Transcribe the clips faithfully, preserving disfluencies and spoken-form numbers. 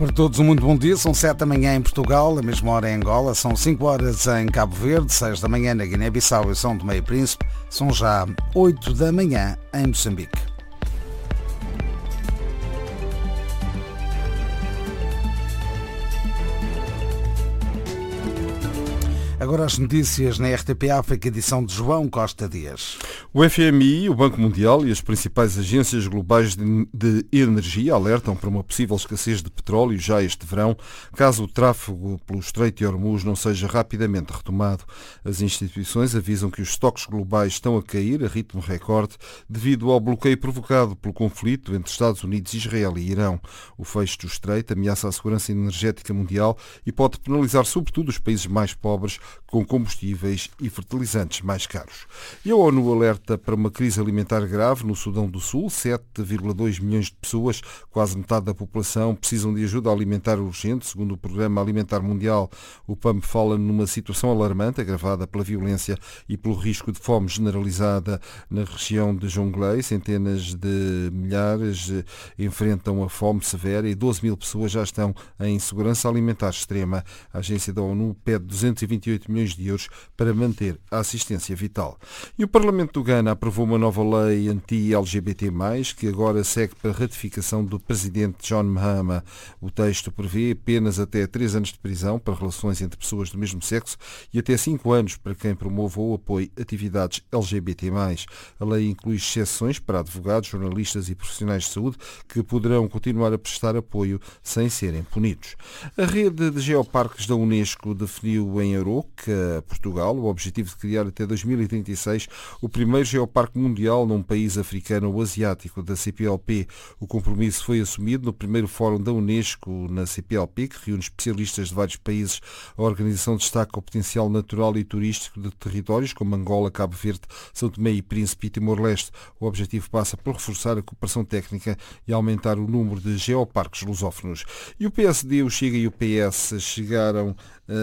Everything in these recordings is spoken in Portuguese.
Para todos um muito bom dia, são sete da manhã em Portugal, a mesma hora em Angola, são cinco horas em Cabo Verde, seis da manhã na Guiné-Bissau e São Tomé e Príncipe, são já oito da manhã em Moçambique. Agora as notícias na R T P África, edição de João Costa Dias. O F M I, o Banco Mundial e as principais agências globais de, de energia alertam para uma possível escassez de petróleo já este verão, caso o tráfego pelo Estreito de Hormuz não seja rapidamente retomado. As instituições avisam que os estoques globais estão a cair a ritmo recorde devido ao bloqueio provocado pelo conflito entre Estados Unidos, Israel e Irão. O fecho do Estreito ameaça a segurança energética mundial e pode penalizar sobretudo os países mais pobres, com combustíveis e fertilizantes mais caros. E a ONU alerta para uma crise alimentar grave no Sudão do Sul. sete vírgula dois milhões de pessoas, quase metade da população, precisam de ajuda alimentar urgente, segundo o Programa Alimentar Mundial. O P A M fala numa situação alarmante, agravada pela violência e pelo risco de fome generalizada na região de Jonglei. Centenas de milhares enfrentam a fome severa e doze mil pessoas já estão em insegurança alimentar extrema. A agência da ONU pede duzentos e vinte e oito milhões de euros para manter a assistência vital. E o Parlamento do Ghana aprovou uma nova lei anti-L G B T mais, que agora segue para a ratificação do presidente John Mahama. O texto prevê penas até três anos de prisão para relações entre pessoas do mesmo sexo e até cinco anos para quem promova ou apoie atividades L G B T mais. A lei inclui exceções para advogados, jornalistas e profissionais de saúde que poderão continuar a prestar apoio sem serem punidos. A rede de geoparques da Unesco definiu em Aroca, Portugal, o objetivo de criar até dois mil e trinta e seis o primeiro geoparque mundial num país africano ou asiático da C P L P. O compromisso foi assumido no primeiro fórum da Unesco na C P L P, que reúne especialistas de vários países. A organização destaca o potencial natural e turístico de territórios como Angola, Cabo Verde, São Tomé e Príncipe e Timor-Leste. O objetivo passa por reforçar a cooperação técnica e aumentar o número de geoparques lusófonos. E o P S D, o Chega e o P S chegaram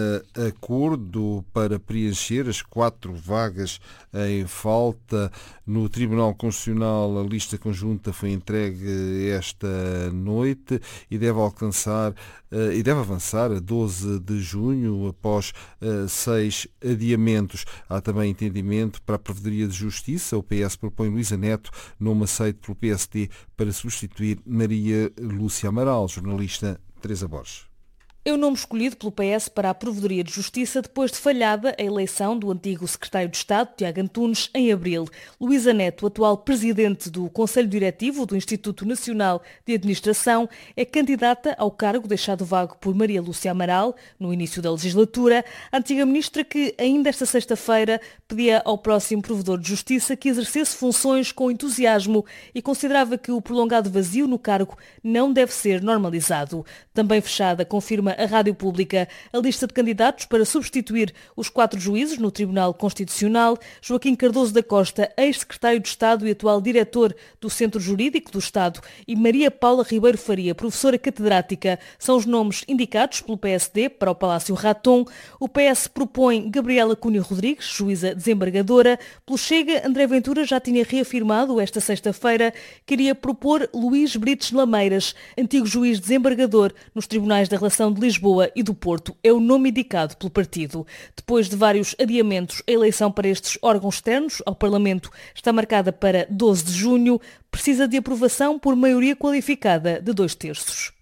a acordo para preencher as quatro vagas em falta no Tribunal Constitucional. A lista conjunta foi entregue esta noite e deve alcançar e deve avançar a doze de junho após seis adiamentos. Há também entendimento para a Provedoria de Justiça. O P S propõe Luísa Neto, nome aceito pelo P S D, para substituir Maria Lúcia Amaral. Jornalista Teresa Borges. É o nome escolhido pelo P S para a Provedoria de Justiça depois de falhada a eleição do antigo secretário de Estado, Tiago Antunes, em abril. Luísa Neto, atual presidente do Conselho Diretivo do Instituto Nacional de Administração, é candidata ao cargo deixado vago por Maria Lúcia Amaral no início da legislatura, a antiga ministra que, ainda esta sexta-feira, pedia ao próximo Provedor de Justiça que exercesse funções com entusiasmo e considerava que o prolongado vazio no cargo não deve ser normalizado. Também fechada, confirma a Rádio Pública a lista de candidatos para substituir os quatro juízes no Tribunal Constitucional. Joaquim Cardoso da Costa, ex-secretário de Estado e atual diretor do Centro Jurídico do Estado, e Maria Paula Ribeiro Faria, professora catedrática, são os nomes indicados pelo P S D para o Palácio Raton. O P S propõe Gabriela Cunha Rodrigues, juíza desembargadora. Pelo Chega, André Ventura já tinha reafirmado esta sexta-feira que iria propor Luís Brites Lameiras, antigo juiz desembargador nos Tribunais da Relação de Lisboa e do Porto. É o nome indicado pelo partido. Depois de vários adiamentos, a eleição para estes órgãos externos ao Parlamento está marcada para doze de junho. Precisa de aprovação por maioria qualificada de dois terços.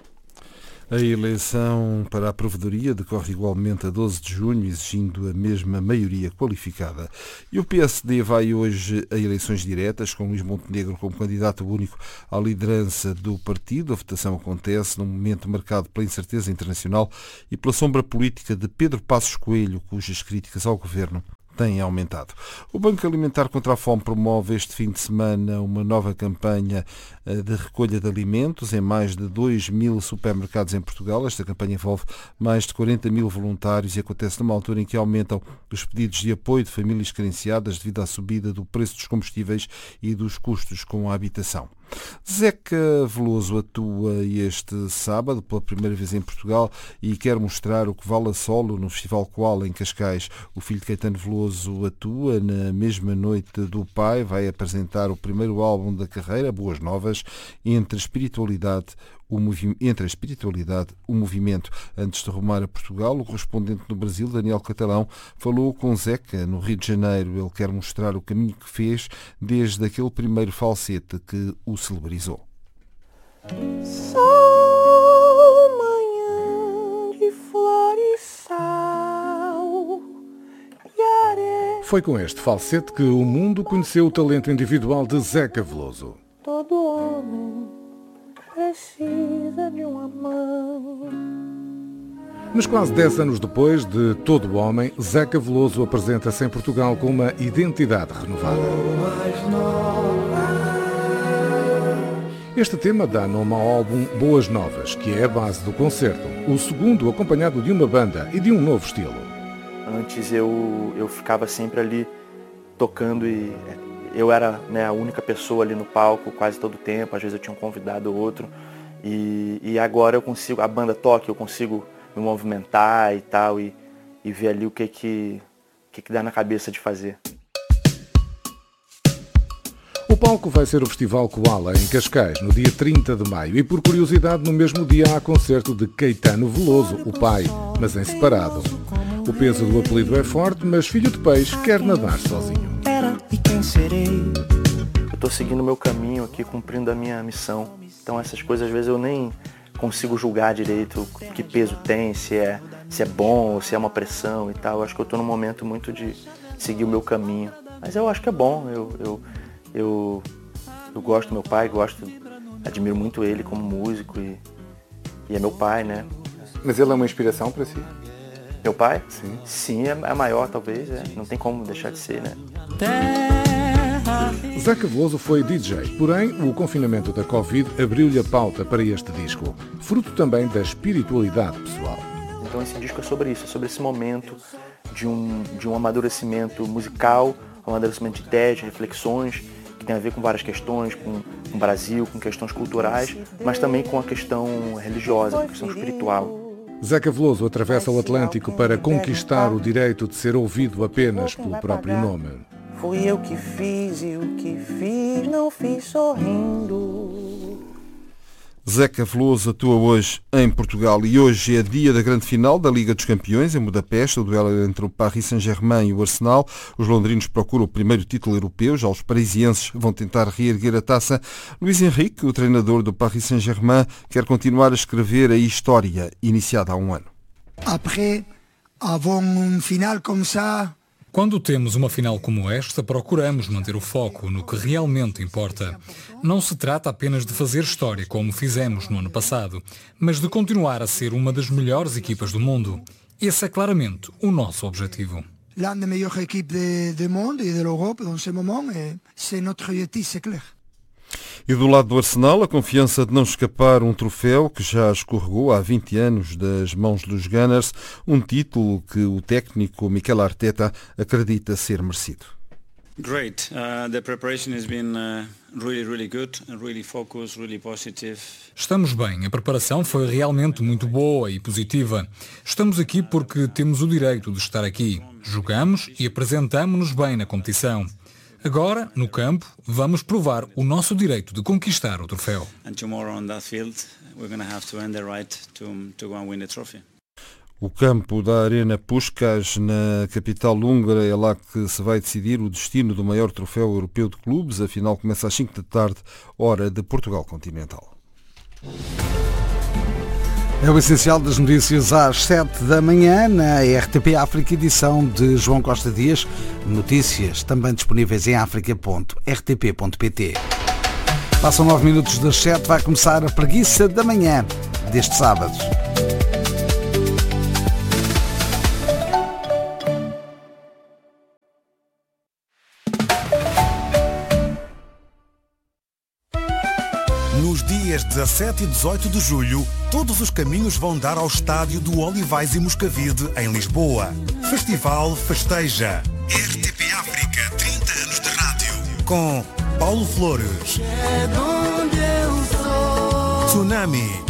A eleição para a Provedoria decorre igualmente a doze de junho, exigindo a mesma maioria qualificada. E o P S D vai hoje a eleições diretas, com Luís Montenegro como candidato único à liderança do partido. A votação acontece num momento marcado pela incerteza internacional e pela sombra política de Pedro Passos Coelho, cujas críticas ao governo têm aumentado. O Banco Alimentar contra a Fome promove este fim de semana uma nova campanha de recolha de alimentos em mais de dois mil supermercados em Portugal. Esta campanha envolve mais de quarenta mil voluntários e acontece numa altura em que aumentam os pedidos de apoio de famílias carenciadas devido à subida do preço dos combustíveis e dos custos com a habitação. Zeca Veloso atua este sábado pela primeira vez em Portugal e quer mostrar o que vale a solo no Festival Koala em Cascais. O filho de Caetano Veloso atua na mesma noite do pai, vai apresentar o primeiro álbum da carreira, Boas Novas, entre espiritualidade, o movi- entre a espiritualidade e o movimento. Antes de rumar a Portugal, o correspondente no Brasil, Daniel Catalão, falou com Zeca no Rio de Janeiro. Ele quer mostrar o caminho que fez desde aquele primeiro falsete que o celebrizou. Sol, manhã de flor e sal, e areia. Foi com este falsete que o mundo conheceu o talento individual de Zeca Veloso. Todo homem precisa de uma mão. Mas quase dez anos depois de Todo Homem, Zeca Veloso apresenta-se em Portugal com uma identidade renovada. Este tema dá nome ao álbum Boas Novas, que é a base do concerto, o segundo acompanhado de uma banda e de um novo estilo. Antes eu, eu ficava sempre ali tocando e eu era, né, a única pessoa ali no palco quase todo o tempo, às vezes eu tinha um convidado ou outro. E, e agora eu consigo, a banda toca, eu consigo me movimentar e tal, e, e ver ali o que que, que que dá na cabeça de fazer. O palco vai ser o Festival Koala, em Cascais, no dia trinta de maio. E por curiosidade, no mesmo dia há concerto de Caetano Veloso, o pai, mas em separado. O peso do apelido é forte, mas filho de peixe quer nadar sozinho. Eu estou seguindo o meu caminho aqui, cumprindo a minha missão. Então essas coisas, às vezes, eu nem consigo julgar direito que peso tem, se é, se é bom ou se é uma pressão e tal. Eu acho que eu estou num momento muito de seguir o meu caminho. Mas eu acho que é bom, eu... eu Eu, eu gosto do meu pai, gosto, admiro muito ele como músico e, e é meu pai, né? Mas ele é uma inspiração para si? Meu pai? Sim. Sim, é, é maior talvez, é. Não tem como deixar de ser, né? Zeca Veloso foi D J, porém o confinamento da Covid abriu-lhe a pauta para este disco, fruto também da espiritualidade pessoal. Então esse disco é sobre isso, é sobre esse momento de um, de um amadurecimento musical, um amadurecimento de ideias, de reflexões, que tem a ver com várias questões, com, com o Brasil, com questões culturais, mas também com a questão religiosa, com a questão espiritual. Zeca Veloso atravessa o Atlântico para conquistar o direito de ser ouvido apenas pelo próprio nome. Fui eu que fiz e o que fiz não fiz sorrindo. Zeca Veloso atua hoje em Portugal e hoje é dia da grande final da Liga dos Campeões em Budapeste, o duelo entre o Paris Saint-Germain e o Arsenal. Os londrinos procuram o primeiro título europeu, já os parisienses vão tentar reerguer a taça. Luís Henrique, o treinador do Paris Saint-Germain, quer continuar a escrever a história iniciada há um ano. Après, avant une finale comme ça, Quando temos uma final como esta, procuramos manter o foco no que realmente importa. Não se trata apenas de fazer história como fizemos no ano passado, mas de continuar a ser uma das melhores equipas do mundo. Esse é claramente o nosso objetivo. l'une des meilleures équipes du monde et de l'Europe dans ce moment, et c'est notre objectif, c'est clair. E do lado do Arsenal, a confiança de não escapar um troféu que já escorregou há vinte anos das mãos dos Gunners, um título que o técnico Mikel Arteta acredita ser merecido. Great. Uh, the preparation has been uh, really, really good, really focused, really positive. Estamos bem, a preparação foi realmente muito boa e positiva. Estamos aqui porque temos o direito de estar aqui. Jogamos e apresentamo-nos bem na competição. Agora, no campo, vamos provar o nosso direito de conquistar o troféu. And tomorrow on that field, we're going to have to earn the right to to go and win the trophy. O campo da Arena Puskás, na capital húngara, é lá que se vai decidir o destino do maior troféu europeu de clubes. A final começa às cinco da tarde, hora de Portugal continental. É o essencial das notícias às sete da manhã na R T P África, edição de João Costa Dias. Notícias também disponíveis em africa ponto r t p ponto p t. Passam nove minutos das sete, vai começar a preguiça da manhã deste sábado. Nos dias dezassete e dezoito de julho, todos os caminhos vão dar ao estádio do Olivais e Moscavide, em Lisboa. Festival Festeja. R T P África, trinta anos de rádio. Com Paulo Flores, Tsunami,